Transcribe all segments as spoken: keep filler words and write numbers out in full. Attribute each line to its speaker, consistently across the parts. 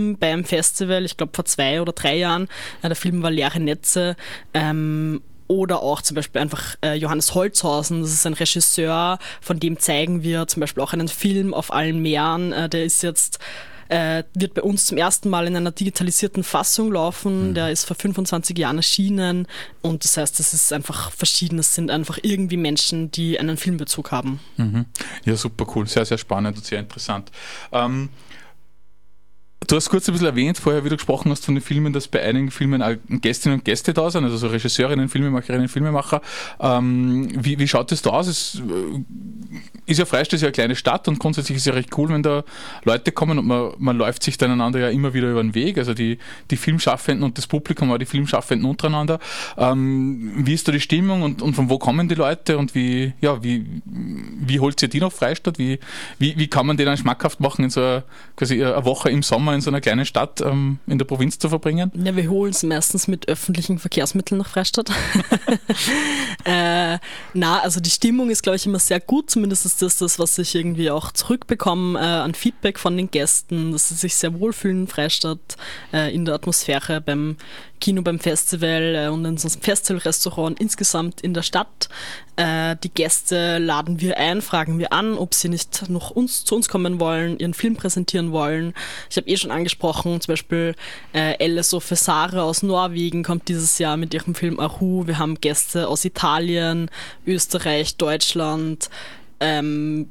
Speaker 1: beim Festival, ich glaube vor zwei oder drei Jahren. Äh, der Film war Leere Netze. Ähm, Oder auch zum Beispiel einfach äh, Johannes Holzhausen, das ist ein Regisseur, von dem zeigen wir zum Beispiel auch einen Film auf allen Meeren. Äh, der ist jetzt, äh, wird bei uns zum ersten Mal in einer digitalisierten Fassung laufen. Mhm. Der ist vor fünfundzwanzig Jahren erschienen und das heißt, es ist einfach verschieden. Es sind einfach irgendwie Menschen, die einen Filmbezug haben.
Speaker 2: Mhm. Ja, super cool. Sehr, sehr spannend und sehr interessant. Ähm, Du hast kurz ein bisschen erwähnt, vorher, wie du gesprochen hast von den Filmen, dass bei einigen Filmen auch Gästinnen und Gäste da sind, also so Regisseurinnen, Filmemacherinnen, Filmemacher. Ähm, wie, wie schaut das da aus? Es ist ja Freistadt ist ja eine kleine Stadt und grundsätzlich ist es ja recht cool, wenn da Leute kommen und man, man läuft sich dann einander ja immer wieder über den Weg, also die, die Filmschaffenden und das Publikum, aber die Filmschaffenden untereinander. Ähm, wie ist da die Stimmung und, und von wo kommen die Leute und wie, ja, wie, wie holt ihr die nach Freistadt? Wie, wie, wie kann man die dann schmackhaft machen, in so eine, quasi eine Woche im Sommer in so einer kleinen Stadt ähm, in der Provinz zu verbringen?
Speaker 1: Ja, wir holen es meistens mit öffentlichen Verkehrsmitteln nach Freistadt. äh, na, also die Stimmung ist, glaube ich, immer sehr gut. Zumindest ist das das, was ich irgendwie auch zurückbekomme äh, an Feedback von den Gästen, dass sie sich sehr wohlfühlen in Freistadt, äh, in der Atmosphäre beim Kino, beim Festival äh, und in so einem Festivalrestaurant insgesamt in der Stadt. Äh, die Gäste laden wir ein, fragen wir an, ob sie nicht noch uns, zu uns kommen wollen, ihren Film präsentieren wollen. Ich habe eh schon angesprochen, zum Beispiel äh, Elleso Fesare aus Norwegen kommt dieses Jahr mit ihrem Film Ahu. Wir haben Gäste aus Italien, Österreich, Deutschland, ähm,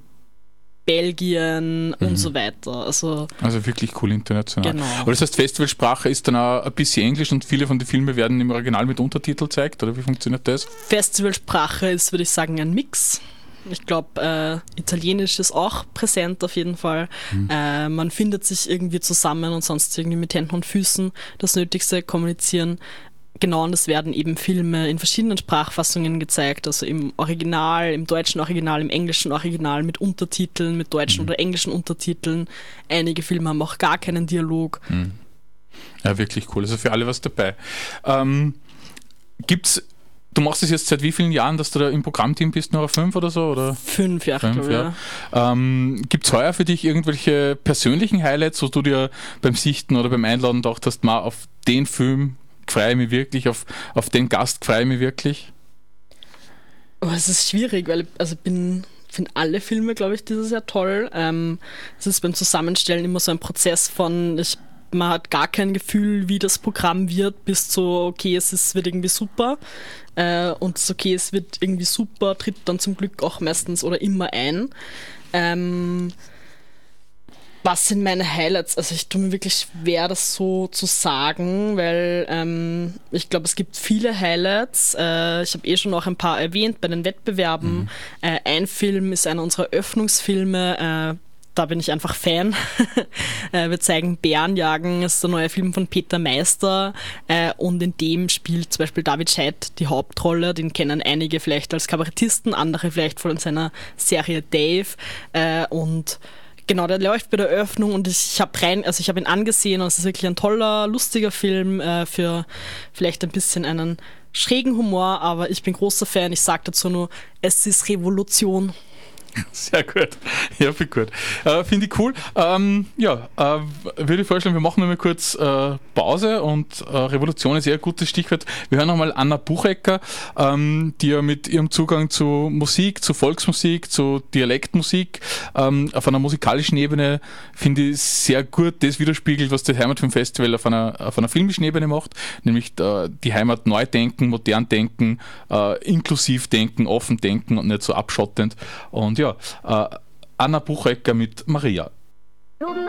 Speaker 1: Belgien mhm. und so weiter. Also,
Speaker 2: also wirklich cool international.
Speaker 1: Genau.
Speaker 2: Aber das heißt, Festivalsprache ist dann auch ein bisschen Englisch und viele von den Filmen werden im Original mit Untertitel gezeigt, oder wie funktioniert das?
Speaker 1: Festivalsprache ist, würde ich sagen, ein Mix. Ich glaube, äh, Italienisch ist auch präsent auf jeden Fall. Mhm. Äh, man findet sich irgendwie zusammen und sonst irgendwie mit Händen und Füßen das Nötigste kommunizieren. Genau, und es werden eben Filme in verschiedenen Sprachfassungen gezeigt, also im Original, im deutschen Original, im englischen Original, mit Untertiteln, mit deutschen mhm. oder englischen Untertiteln. Einige Filme haben auch gar keinen Dialog.
Speaker 2: Mhm. Ja, wirklich cool. Also für alle was dabei. Ähm, gibt's Du machst es jetzt seit wie vielen Jahren, dass du da im Programmteam bist? Noch fünf oder so? Oder?
Speaker 1: Fünf Jahre,
Speaker 2: fünf, ja. ja. Ähm, Gibt es heuer für dich irgendwelche persönlichen Highlights, wo du dir beim Sichten oder beim Einladen gedacht hast, mal auf den Film freue ich mich wirklich, auf, auf den Gast freue ich mich wirklich?
Speaker 1: Oh, es ist schwierig, weil ich, also ich bin finde alle Filme, glaube ich, dieses Jahr toll. Ähm, es ist beim Zusammenstellen immer so ein Prozess von, ich man hat gar kein Gefühl, wie das Programm wird, bis zu, okay, es ist, wird irgendwie super. Äh, und das okay, es wird irgendwie super, tritt dann zum Glück auch meistens oder immer ein. Ähm, was sind meine Highlights? Also ich tue mir wirklich schwer, das so zu sagen, weil ähm, ich glaube, es gibt viele Highlights. Äh, ich habe eh schon noch ein paar erwähnt bei den Wettbewerben. Mhm. Äh, ein Film ist einer unserer Öffnungsfilme, äh, da bin ich einfach Fan. Wir zeigen Bärenjagen, das ist der neue Film von Peter Meister und in dem spielt zum Beispiel David Scheidt die Hauptrolle, den kennen einige vielleicht als Kabarettisten, andere vielleicht von seiner Serie Dave und genau, der läuft bei der Eröffnung und ich habe rein, also ich habe ihn angesehen und es ist wirklich ein toller, lustiger Film für vielleicht ein bisschen einen schrägen Humor, aber ich bin großer Fan, ich sage dazu nur, es ist Revolution.
Speaker 2: Sehr gut. Ja, viel gut. Äh, Finde ich cool. Ähm, ja, äh, würde ich vorschlagen, wir machen noch mal kurz äh, Pause und äh, Revolution ist eher ein gutes Stichwort. Wir hören nochmal Anna Buchecker, ähm, die ja mit ihrem Zugang zu Musik, zu Volksmusik, zu Dialektmusik ähm, auf einer musikalischen Ebene, finde ich, sehr gut das widerspiegelt, was das Heimatfilmfestival auf einer, auf einer filmischen Ebene macht, nämlich äh, die Heimat neu denken, modern denken, äh, inklusiv denken, offen denken und nicht so abschottend. Und ja, äh, Anna Buchecker mit Maria.
Speaker 3: Guten